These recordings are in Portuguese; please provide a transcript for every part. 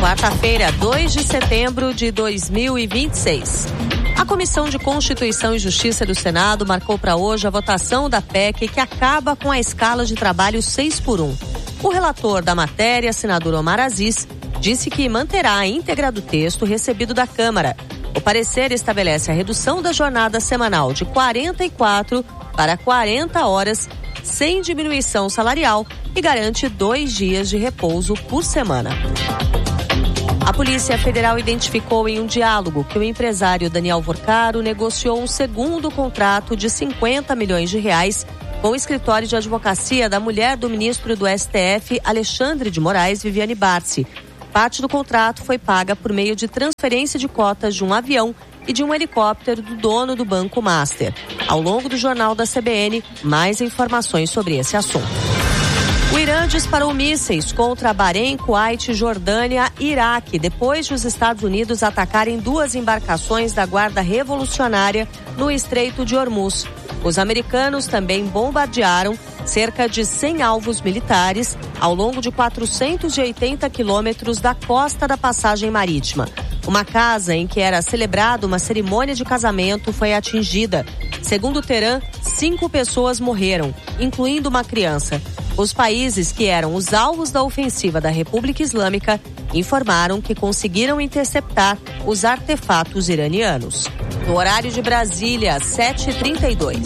Quarta-feira, 2 de setembro de 2026. A Comissão de Constituição e Justiça do Senado marcou para hoje a votação da PEC que acaba com a escala de trabalho 6x1. O relator da matéria, senador Omar Aziz, disse que manterá a íntegra do texto recebido da Câmara. O parecer estabelece a redução da jornada semanal de 44 para 40 horas, sem diminuição salarial, e garante 2 dias de repouso por semana. A Polícia Federal identificou em um diálogo que o empresário Daniel Vorcaro negociou um segundo contrato de 50 milhões de reais com o escritório de advocacia da mulher do ministro do STF, Alexandre de Moraes, Viviane Barsi. Parte do contrato foi paga por meio de transferência de cotas de um avião e de um helicóptero do dono do Banco Master. Ao longo do Jornal da CBN, mais informações sobre esse assunto. O Irã disparou mísseis contra Bahrein, Kuwait, Jordânia e Iraque, depois de os Estados Unidos atacarem 2 embarcações da Guarda Revolucionária no Estreito de Hormuz. Os americanos também bombardearam cerca de 100 alvos militares ao longo de 480 quilômetros da costa da passagem marítima. Uma casa em que era celebrada uma cerimônia de casamento foi atingida. Segundo o Teherã, 5 pessoas morreram, incluindo uma criança. Os países que eram os alvos da ofensiva da República Islâmica informaram que conseguiram interceptar os artefatos iranianos. No horário de Brasília, 7h32.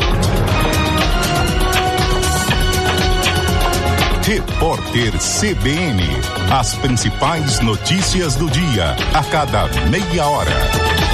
Repórter CBN. As principais notícias do dia, a cada meia hora.